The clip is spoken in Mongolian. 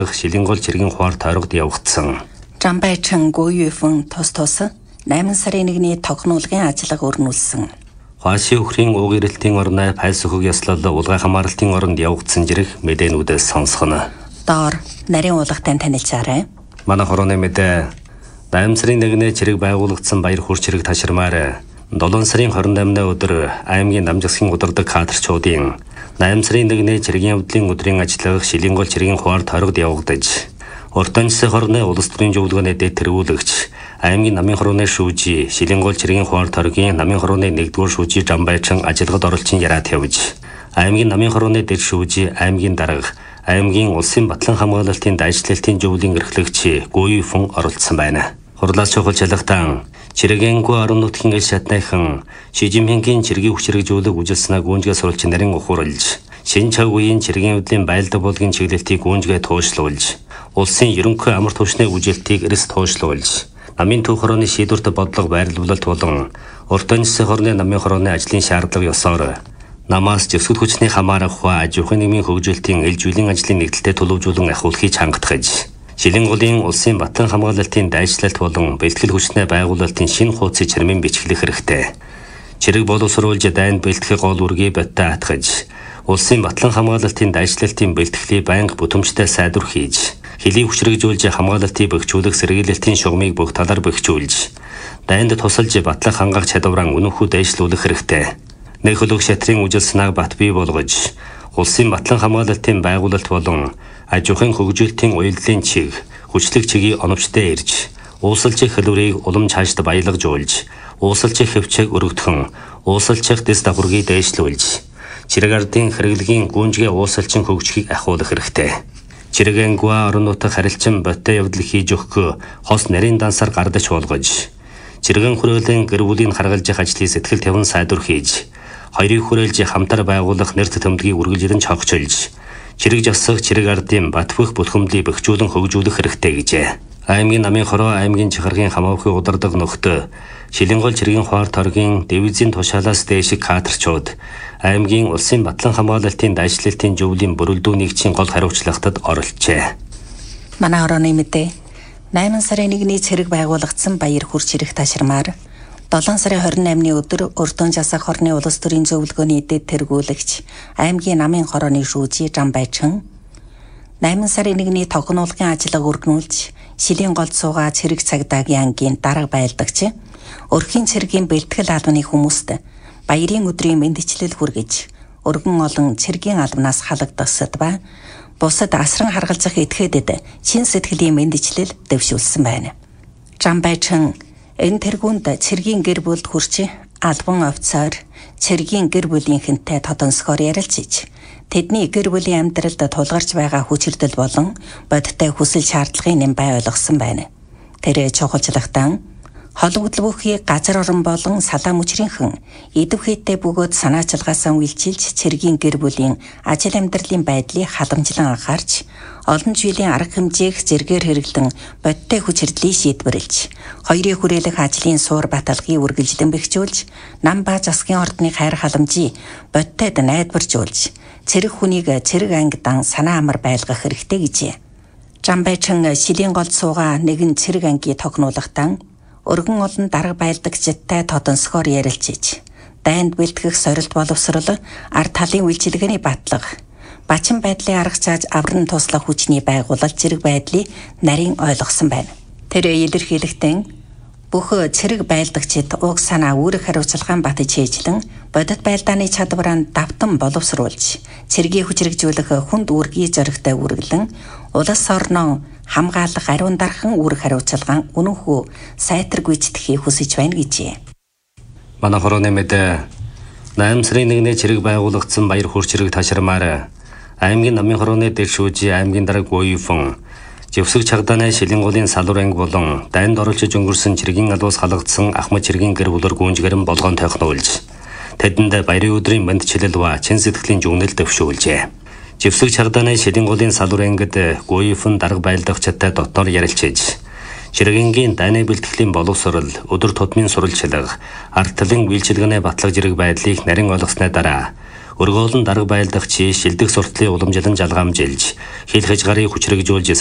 шилэн гол цэргийн хуваар тойрогд явагдсан. Жамбайчин Гуйфэн тус 8 сарын 1-ний тогтнуулгын ажиллага өрнүүлсэн. Хуаши өхрийн ууг ирэлтийн орны пальс өхөг ёслол улгай хамаарлтын оронд явагдсан зэрэг мэдээнүүдээс сонсгоно. Доор нарийн уулгатай танилцаарай. Манай хорооны мэдээ 8 сарын 1-ний цэрэг байгуулагдсан баяр хүрч хэрэг ташрамаар 7 сарын 28-ны өдөр аймгийн намжигсхийн удирдаг кадрчуудын 8 сарын 1-ний цэргийн явдлын өдрийн ажиллага шилэн гол цэргийн хуваар тойрогд явагдаж Уртан засгийн хорны улс төрийн зөвлөгөөний дэд тэргүүлэгч аймгийн намын хорооны шүүжи шилэн гол цэргийн хуваар тойргийн намын хорооны 1-р шүүжи Жамбайчин ажилгад оролцсон яриад явж аймгийн намын хорооны дэд шүүжи аймгийн дарга аймгийн улсын батлан хамгаалалтын дайчлалтын зөвлөлийн эрхлэгч Гуйфэн оролцсон байна. Хурлаас чухал шалгалтан Чирэгэнгүй орон нутгийн ил шатныхан Шижимхэнгийн цэргийн хүчрэгжүүлэг үжилснээ гүнжгээ сурвалж нарийн ухуурлж шин цаг үеийн цэргийн хөдлийн байлдаг болгын чиглэлтийг гүнжгээ туушлуулж улсын ерөнхий амар түвшний үжилтийг эрэс туушлуулж намын төв хорооны шийдвэрт бодлого байрлуулалт болон уртан засгийн хорны намын хорооны ажлын шаардлага ёсоор намаас зэвсгэл хүчний хамаарах хва аж ахуйн нийгмийн хөгжүүлэлтийн ил зүйлийн ажлын нэгдэлтэд төлөвлөжүүлэн ахиулахыг хангатгаж Шилэн голын улсын батлан хамгаалалтын дайчлалт болон бэлтгэл хүчний байгуулалтын шинэ хуудсыг чармын бичглэх хэрэгтэй. Цэрэг боловсруулж дайнд бэлтгэх гол үргээ бодтой атгаж улсын батлан хамгаалалтын дайчлалтын бэлтгэлийг байнга бүтэмжтэй сайдвар хийж хилийг хүчрэгжүүлж хамгаалалтыг бэхжүүлэх сэргийлэлтийн шугамыг бүх талаар бэхжүүлж дайнд тусалж батлах хангах чадвараа өнөөхөө дэвшлүүлэх хэрэгтэй. Нэг хөлөг шатрын үжил санааг бат бий болгож улсын батлан хамгаалалтын байгуулалт болон аж ахуйн хөгжүүлэлтийн уялдлын чиг хүчлэг чигийг оновчтой ирж уусалчих хэлбэрийг уламж хаашд баялагжуулж уусалчих хөвчөг өргөдгөн уусалчих дэс давхургийг дээшлүүлж цэрэг ардын хэрэглэгийн гүнжгээ уусалчин хөгжихийг ахиулах хэрэгтэй. Чирэгэнгүй орон нутаг харилцан боттой явдал хийж өгөх хос нарийн дансаар гардаж болгож цэрэгэн хүрээлэн гэр бүлийн харгалзах ажлыг сэтгэл тавин сайдвар хийж хоёрыг хүрээлж хамтар байгуулах нэр төмдгийг үргэлжлэн чогчилж цэрэг жасах цэрэг ардын бат бөх бүлхэмлийг бэхжүүлэн хөгжүүлэх хэрэгтэй гэжээ. Аймгийн намын хороо аймгийн чихаргийн хамаахын удардаг нөхдөд шилэн гол цэргийн хуваар тойргийн дивизийн тушаалаас дээшиг кадрчууд аймгийн улсын батлан хамгаалалтын дайчлалтын зөвлөлийн бүрэлдэхүүнийг чин гол хариуцлагатад оролцжээ. Манай хорооны мэдээ 8 сарын 1-ний цэрэг байгуулагдсан баяр хүрч хэрэг ташрамаар 7 сарын 28-ны өдөр Урдун засаг хорны улс төрийн зөвлөгөөний дэд тэргүүлэгч аймгийн намын хорооны шүүжи Жамбайчин 8 сарын 1-ний тогтнуулгын ажиллага өргөнүүлж шилийн голд суугаа цэрэг цагдаагийн ангийн дарга байлдагч өрхийн цэргийн бэлтгэл албаны хүмүүст баярын өдрийн мэндчлэл хүргэж өргөн олон цэргийн албанаас халагдсад ба бусад асран харгалзах этгээдэд чин сэтгэлийн мэндчлэл дэвшүүлсэн байна. Жамбайчин энэ тэргуунд цэргийн гэр бүлд хүрч албан офицер цэргийн гэр бүлийнхэнтэй тодонсгоор ярилцж тэдний гэр бүлийн амьдралд тулгарч байгаа хүчирдэл болон бодиттой хүсэл шаардлагын нэмбай ойлгосон байна. Тэр чухалчлагтан холбогдол бүхий газар орон болон салаа мөчрийнхэн идэв хийтэй бөгөөд санаачилгаасаа үйлчилж цэргийн гэр бүлийн ажил амьдралын байдлыг халамжлан анхаарч олон жилийн арга хэмжээг зэргээр хэрэглэн бодиттой хүчирдлийг шийдвэрлэж хоёрын хүрээлэх ажлын суур баталгыг үргэлжлэн бэхжүүлж нам ба засгийн ордны хайр халамжийг бодиттойд найдваржуулж цэрэг хүнийг цэрэг ангидан санаа амар байлгах хэрэгтэй гэжээ. Жамбайчин шилийн голд суугаа нэгэн цэрэг ангийн тогтнуулгатан өргөн олон дарга байлдагчтай тодонсгоор ярилцж дайнд бэлтгэх сорилт боловсрол ард талын үйлчилгээний батлага бачин байдлын арга цааж авран туслах хүчний байгуулалт зэрэг байдлыг нарийн ойлгосон байна. Тэр илэрхийлэхдээ бүх цэрэг байлдагчид уг санаа үүрэг хариуцлагаан батж хийжлэн бодит байлдааны чадвараа давтан боловсруулж цэргийн хүчрэгжүүлэх хүнд үүргийг зоригтой үргэлэн улс орноо хамгаалах ариун дархан үүрэг хариуцлагаан өнөөхөө сайтар гүйцэтгэхийг хүсэж байна гэжээ. Манай хорооны мэдээ 8 сарын 1-ний цэрэг байгуулагдсан баяр хүрч хэрэг ташрамаар аймгийн намын хорооны дэд шүүжи аймгийн дарга Гуйфэн зэвсэг чагдааны шилэн голын салуур анги болон дайнд оролцож өнгөрсөн цэргийн алуус халагдсан ахмад цэргийн гэр бүлэр гүнжгэрэн болгоон тойхнуулж тэдэнд баярын өдрийн мэндчилэл ба чин сэтгэлийн жүгнэл дэвшүүлжээ. Зэвсэг чагдааны шилэн голын салуур ангид Гуйфэн дарга байлдагчтай дотноор ярилцж Чирэгэнгийн дайны бэлтгэлийн боловсрол өдөр тутмын сурвалжлага ард талын үйлчилгээний батлага зэрэг байдлыг нарийн ойлгосны дараа өргөөлн дарга байлдах чи шилдэг суртлын уламжлан жалгаамжилж хил хажгарыг хүчрэгжүүлж